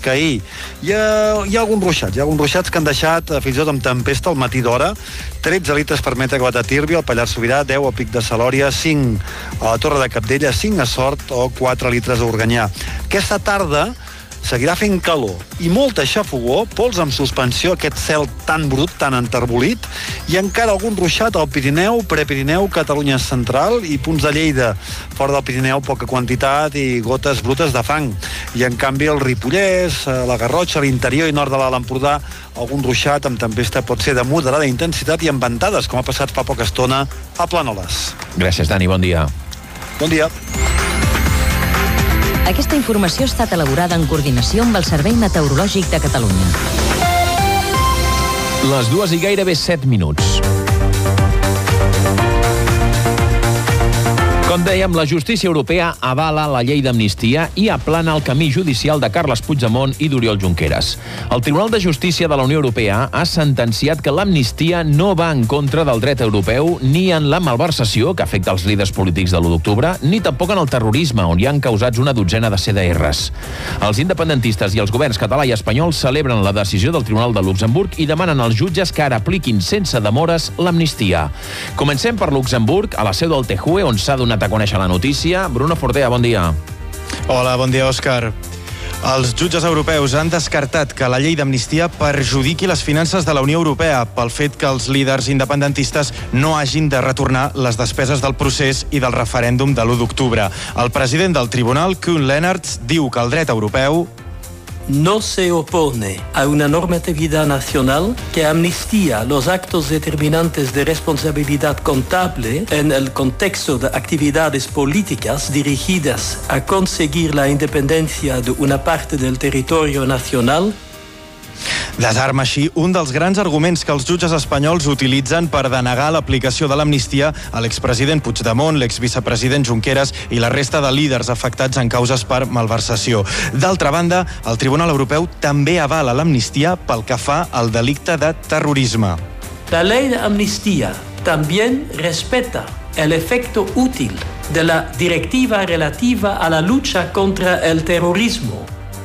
que ahir. Hi ha alguns ruixats que han deixat fins i tot amb tempesta al matí d'hora. 13 litres per metre quadrat a Tírvia, al Pallars Sobirà, 10 a Pic de Salòria, 5 a la Torre de Cabdella, 5 a Sort o 4 litres a Organyà. Aquesta tarda seguirà fent calor i molta xafogor, pols amb suspensió, aquest cel tan brut, tan enterbolit, i encara algun ruixat al Pirineu, Prepirineu, Catalunya Central i punts de Lleida. Fora del Pirineu, poca quantitat i gotes brutes de fang. I en canvi el Ripollès, la Garrotxa, l'interior i nord de l'Alt Empordà, algun ruixat amb tempesta pot ser de moderada intensitat i amb ventades, com ha passat fa poca estona a Planoles. Gràcies, Dani, bon dia. Bon dia. Aquesta informació ha estat elaborada en coordinació amb el Servei Meteorològic de Catalunya. Les 2 i gairebé 7 minuts. Com dèiem, la justícia europea avala la llei d'amnistia i aplana el camí judicial de Carles Puigdemont i d'Oriol Junqueras. El Tribunal de Justícia de la Unió Europea ha sentenciat que l'amnistia no va en contra del dret europeu ni en la malversació que afecta els líders polítics de l'1 d'octubre, ni tampoc en el terrorisme, on hi han causats una dotzena de CDRs. Els independentistes i els governs català i espanyol celebren la decisió del Tribunal de Luxemburg i demanen als jutges que ara apliquin sense demores l'amnistia. Comencem per Luxemburg, a la seu del TJUE, on s'ha donat a conèixer la notícia. Bruno Fortea, bon dia. Hola, bon dia, Òscar. Els jutges europeus han descartat que la llei d'amnistia perjudiqui les finances de la Unió Europea pel fet que els líders independentistes no hagin de retornar les despeses del procés i del referèndum de l'1 d'octubre. El president del tribunal, Koen Lenaerts, diu que el dret europeu no se opone a una normatividad nacional que amnistía los actos determinantes de responsabilidad contable en el contexto de actividades políticas dirigidas a conseguir la independencia de una parte del territorio nacional. Desarma així un dels grans arguments que els jutges espanyols utilitzen per denegar l'aplicació de l'amnistia a l'expresident Puigdemont, l'exvicepresident Junqueras i la resta de líders afectats en causes per malversació. D'altra banda, el Tribunal Europeu també avala l'amnistia pel que fa al delicte de terrorisme. La ley de amnistía también respeta el efecto útil de la directiva relativa a la lucha contra el terrorismo.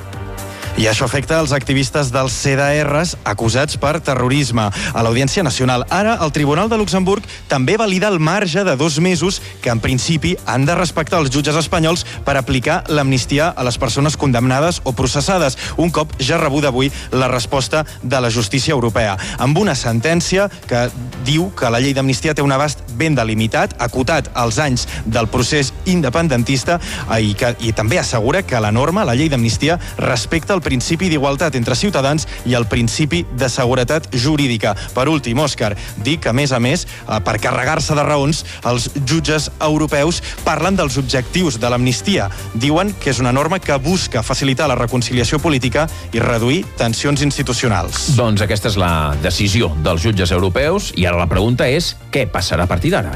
I això afecta els activistes dels CDRs acusats per terrorisme. A l'Audiència Nacional, ara, el Tribunal de Luxemburg també valida el marge de 2 mesos que, en principi, han de respectar els jutges espanyols per aplicar l'amnistia a les persones condemnades o processades, un cop ja rebuda avui la resposta de la justícia europea, amb una sentència que diu que la llei d'amnistia té un abast ben delimitat, acotat als anys del procés independentista i també assegura que la norma, la llei d'amnistia, respecta el principi d'igualtat entre ciutadans i el principi de seguretat jurídica. Per últim, Òscar, dir que, a més, per carregar-se de raons, els jutges europeus parlen dels objectius de l'amnistia. Diuen que és una norma que busca facilitar la reconciliació política i reduir tensions institucionals. Doncs aquesta és la decisió dels jutges europeus i ara la pregunta és què passarà a partir d'ara?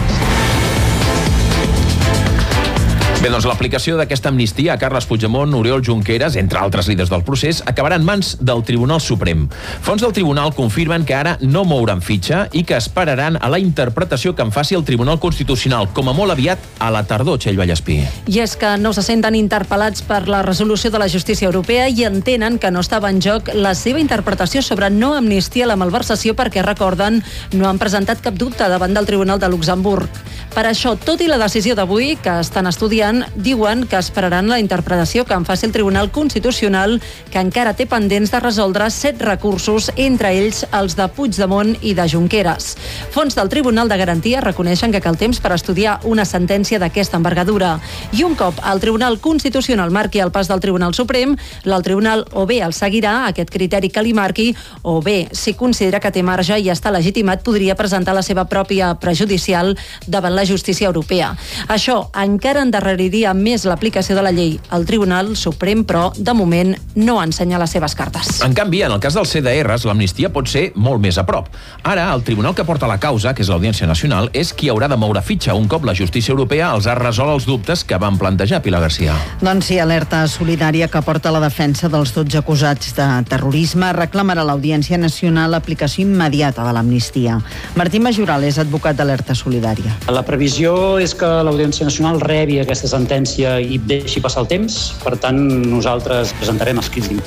Bé, doncs l'aplicació d'aquesta amnistia a Carles Puigdemont, Oriol Junqueras, entre altres líders del procés, acabarà en mans del Tribunal Suprem. Fonts del Tribunal confirmen que ara no mouran fitxa i que esperaran a la interpretació que en faci el Tribunal Constitucional, com a molt aviat a la tardor, Txell Vallespí. I és que no se senten interpel·lats per la resolució de la justícia europea i entenen que no estava en joc la seva interpretació sobre no amnistia a la malversació perquè, recorden, no han presentat cap dubte davant del Tribunal de Luxemburg. Per això, tot i la decisió d'avui, que estan estudiant, diuen que esperaran la interpretació que en faci el Tribunal Constitucional, que encara té pendents de resoldre 7 recursos, entre ells els de Puigdemont i de Junqueras. Fons del Tribunal de Garantia reconeixen que cal temps per estudiar una sentència d'aquesta envergadura. I un cop el Tribunal Constitucional marqui el pas del Tribunal Suprem, el Tribunal o bé el seguirà, aquest criteri que li marqui, o bé, si considera que té marge i està legitimat, podria presentar la seva pròpia prejudicial davant la justícia europea. Això encara endarreriria més l'aplicació de la llei. El Tribunal Suprem, però, de moment, no ensenya les seves cartes. En canvi, en el cas dels CDRs, l'amnistia pot ser molt més a prop. Ara, el tribunal que porta la causa, que és l'Audiència Nacional, és qui haurà de moure fitxa un cop la justícia europea els ha resolt els dubtes que van plantejar, Pilar García. Doncs sí, Alerta Solidària, que porta la defensa dels 12 acusats de terrorisme, reclamarà a l'Audiència Nacional l'aplicació immediata de l'amnistia. Martí Majoral és advocat d'Alerta Solidària. La previsió és que l'Audiència Nacional rebi aquesta sentència i deixi passar el temps. Per tant, nosaltres presentarem escrits